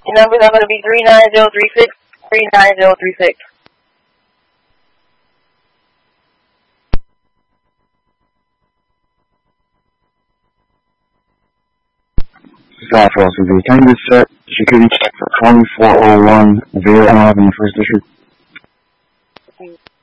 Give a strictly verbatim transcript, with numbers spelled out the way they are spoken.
Your numbers are going to be three nine zero three six, three nine zero three six. South L C V. Can you just set security check for twenty-four oh one Vera Avenue, First District?